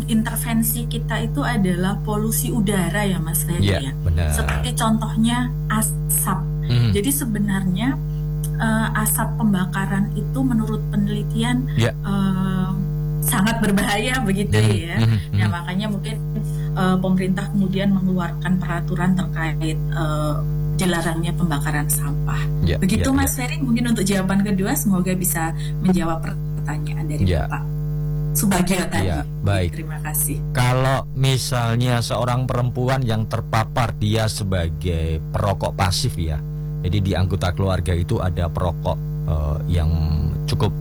intervensi kita itu adalah polusi udara ya Mas Ferry ya. Benar. Seperti contohnya asap. Jadi sebenarnya asap pembakaran itu menurut penelitian sangat berbahaya begitu ya. Nah makanya mungkin pemerintah kemudian mengeluarkan peraturan terkait dilarangnya pembakaran sampah. Begitu Mas Ferry, mungkin untuk jawaban kedua semoga bisa menjawab pertanyaan dari Bapak Subagio tadi. Baik. Terima kasih. Kalau misalnya seorang perempuan yang terpapar dia sebagai perokok pasif ya, jadi di anggota keluarga itu ada perokok yang cukup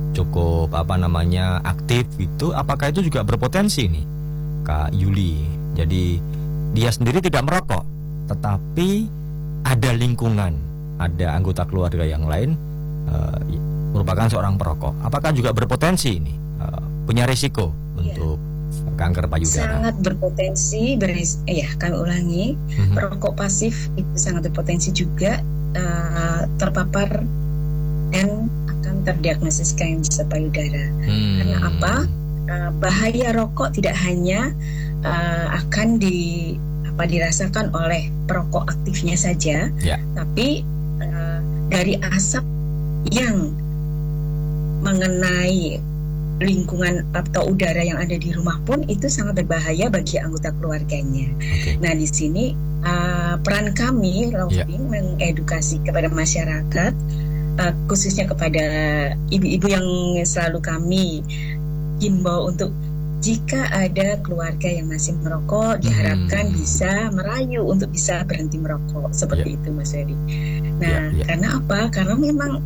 aktif itu, apakah itu juga berpotensi nih Kak Yuli? Jadi dia sendiri tidak merokok, tetapi ada lingkungan, ada anggota keluarga yang lain merupakan seorang perokok. Apakah juga berpotensi ini punya risiko untuk kanker payudara? Sangat berpotensi. Kami ulangi, perokok pasif itu sangat berpotensi juga terpapar dan akan terdiagnosis kanker payudara. Karena apa? Bahaya rokok tidak hanya akan dirasakan oleh perokok aktifnya saja, tapi dari asap yang mengenai lingkungan atau udara yang ada di rumah pun itu sangat berbahaya bagi anggota keluarganya. Nah di sini peran kami Loving mengedukasi kepada masyarakat, khususnya kepada ibu-ibu yang selalu kami himbau untuk jika ada keluarga yang masih merokok, diharapkan bisa merayu untuk bisa berhenti merokok seperti itu Mas Ferry. Nah karena apa? Karena memang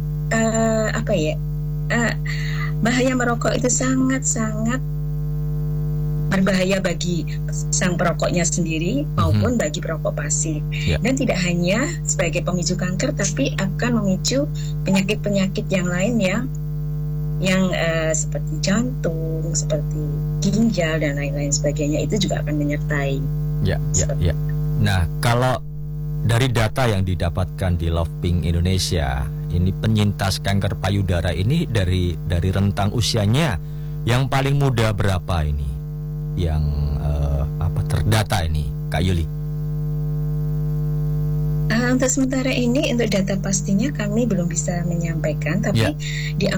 bahaya merokok itu sangat-sangat berbahaya bagi sang perokoknya sendiri maupun bagi perokok pasif. Dan tidak hanya sebagai pemicu kanker, tapi akan memicu penyakit-penyakit yang lain yang seperti jantung, seperti ginjal dan lain-lain sebagainya, itu juga akan menyertai. Nah, kalau dari data yang didapatkan di Loving Indonesia, ini penyintas kanker payudara ini dari rentang usianya yang paling muda berapa ini? Yang terdata ini, Kak Yuli? Untuk sementara ini, untuk data pastinya kami belum bisa menyampaikan, tapi di